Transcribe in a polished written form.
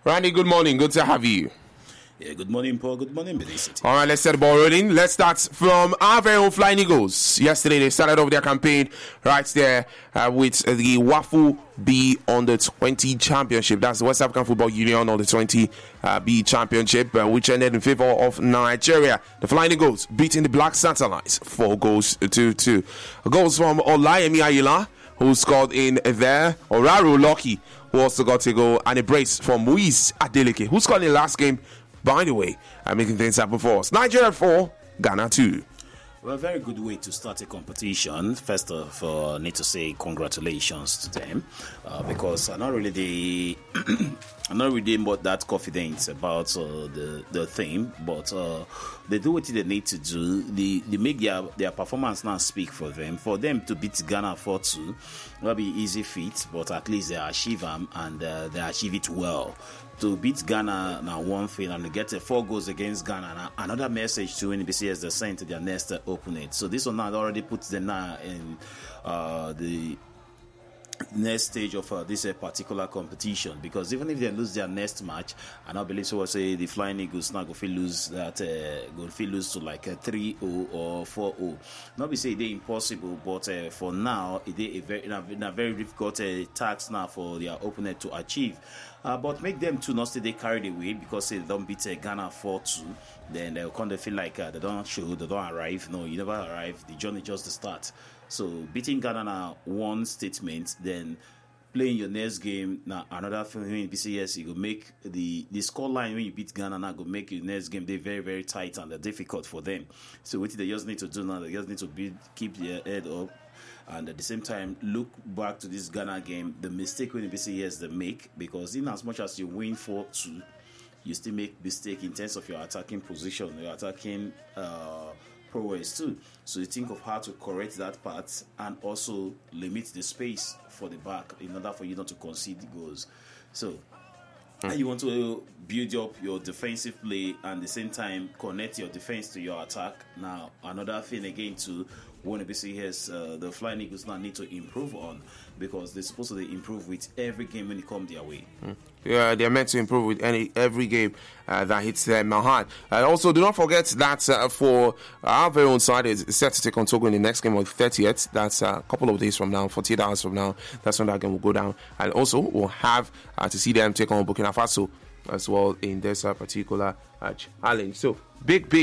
Randy, good morning. Good to have you. Yeah, good morning, Paul. Good morning, Benin. All right, let's set the ball rolling. Let's start from our very own Flying Eagles. Yesterday, they started off their campaign right there with the Wafu B Under 20 Championship. That's the West African Football Union Under 20 B Championship, which ended in favor of Nigeria. The Flying Eagles beating the Black Satellites 4 goals to 2. Goals from Olayemi Ayila, who scored in there. Oraru Lucky, who also got a goal, and a brace from Muiz Adeleke, who scored in the last game. By the way, I'm making things happen for us. Nigeria 4, Ghana 2. Well, a very good way to start a competition. First of all, I need to say congratulations to them because I'm not really that confident about the theme, but they do what they need to do. They make their performance now speak for them. For them to beat Ghana 4-2, will be easy feat, but at least they achieve them and they achieve it well. To beat Ghana now one thing and to get 4 goals against Ghana. Now, another message to NBC as they sent to their next opponent. So this one now already puts them now in the next stage of this particular competition, because even if they lose their next match, and I believe so, I say the Flying Eagles now go feel lose that go feel lose to like a 3-0 or 4-0. Not be say they impossible, but for now it is a very difficult task now for their opponent to achieve. But make them to not stay they carried away, because they don't beat Ghana 4-2, then they'll kind of feel like they don't show, they don't arrive. No, you never arrive. The journey just the start. So beating Ghana now one statement, then playing your next game now another thing. When you BCS, you go make the score line when you beat Ghana now go make your next game they very, very tight and they're difficult for them. So what they just need to do now, they just need to keep their head up, and at the same time look back to this Ghana game, the mistake when BCS they make, because in as much as you win 4-2, you still make mistake in terms of your attacking position, your attacking prowess too. So you think of how to correct that part and also limit the space for the back in order for you not to concede the goals. So you want to build up your defensive play and at the same time connect your defense to your attack. Now another thing again to want to see here is the Flying Eagles now need to improve on, because they're supposed to improve with every game when it comes their way. Yeah, they're meant to improve with every game that hits them hard. Also, do not forget that for our very own side is set to take on Togo in the next game on the 30th. That's a couple of days from now, 48 hours from now. That's when that game will go down. And also, we'll have to see them take on Burkina Faso as well in this particular challenge. So, big